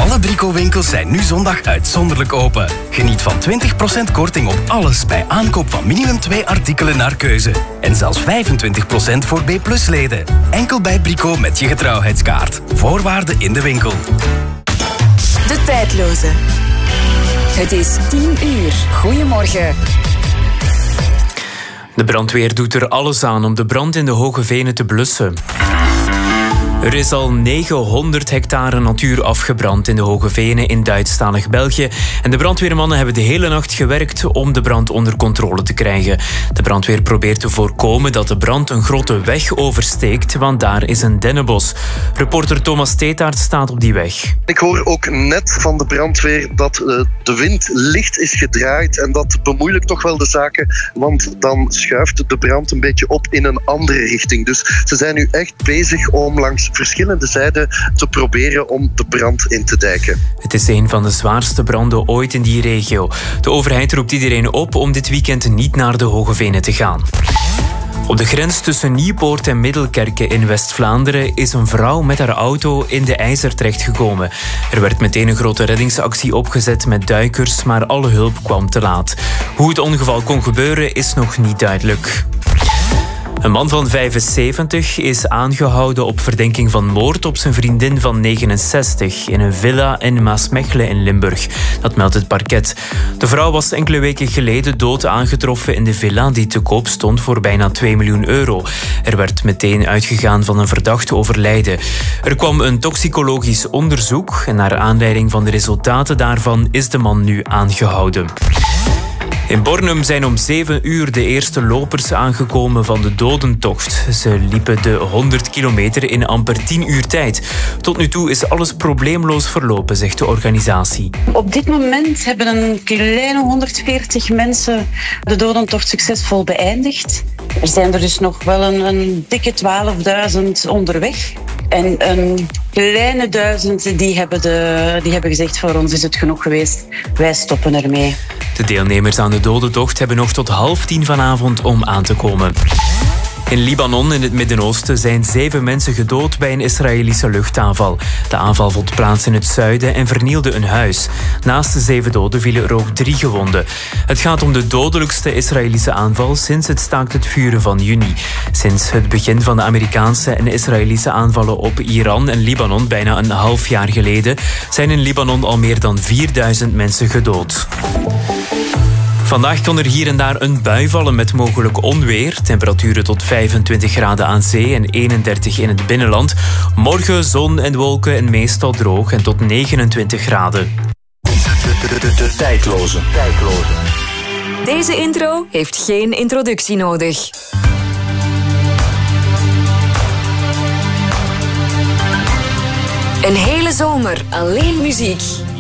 Alle Brico-winkels zijn nu zondag uitzonderlijk open. Geniet van 20% korting op alles bij aankoop van minimum 2 artikelen naar keuze. En zelfs 25% voor B+-leden. Enkel bij Brico met je getrouwheidskaart. Voorwaarden in de winkel. De tijdloze. Het is 10 uur. Goedemorgen. De brandweer doet er alles aan om de brand in de Hoge Venen te blussen. Er is al 900 hectare natuur afgebrand in de Hoge Venen in Duitsstalig België. En de brandweermannen hebben de hele nacht gewerkt om de brand onder controle te krijgen. De brandweer probeert te voorkomen dat de brand een grote weg oversteekt, want daar is een dennenbos. Reporter Thomas Teetaert staat op die weg. Ik hoor ook net van de brandweer dat de wind licht is gedraaid en dat bemoeilijkt toch wel de zaken, want dan schuift de brand een beetje op in een andere richting. Dus ze zijn nu echt bezig om langs verschillende zijden te proberen om de brand in te dijken. Het is een van de zwaarste branden ooit in die regio. De overheid roept iedereen op om dit weekend niet naar de Hoge Venen te gaan. Op de grens tussen Nieuwpoort en Middelkerke in West-Vlaanderen is een vrouw met haar auto in de IJzer terechtgekomen. Er werd meteen een grote reddingsactie opgezet met duikers, maar alle hulp kwam te laat. Hoe het ongeval kon gebeuren is nog niet duidelijk. Een man van 75 is aangehouden op verdenking van moord op zijn vriendin van 69 in een villa in Maasmechelen in Limburg. Dat meldt het parket. De vrouw was enkele weken geleden dood aangetroffen in de villa die te koop stond voor bijna 2 miljoen euro. Er werd meteen uitgegaan van een verdachte overlijden. Er kwam een toxicologisch onderzoek en naar aanleiding van de resultaten daarvan is de man nu aangehouden. In Bornem zijn om 7 uur de eerste lopers aangekomen van de dodentocht. Ze liepen de 100 kilometer in amper 10 uur tijd. Tot nu toe is alles probleemloos verlopen, zegt de organisatie. Op dit moment hebben een kleine 140 mensen de dodentocht succesvol beëindigd. Er zijn er dus nog wel een dikke 12.000 onderweg. En een kleine 1000 die hebben gezegd, voor ons is het genoeg geweest. Wij stoppen ermee. De deelnemers aan de dodentocht hebben nog tot 9:30 vanavond om aan te komen. In Libanon, in het Midden-Oosten, zijn 7 mensen gedood bij een Israëlische luchtaanval. De aanval vond plaats in het zuiden en vernielde een huis. Naast de 7 doden vielen er ook 3 gewonden. Het gaat om de dodelijkste Israëlische aanval sinds het staakt het vuren van juni. Sinds het begin van de Amerikaanse en Israëlische aanvallen op Iran en Libanon bijna een half jaar geleden zijn in Libanon al meer dan 4000 mensen gedood. Vandaag kon er hier en daar een bui vallen met mogelijk onweer. Temperaturen tot 25 graden aan zee en 31 in het binnenland. Morgen zon en wolken en meestal droog en tot 29 graden. De tijdloze. Deze intro heeft geen introductie nodig. Een hele zomer alleen muziek.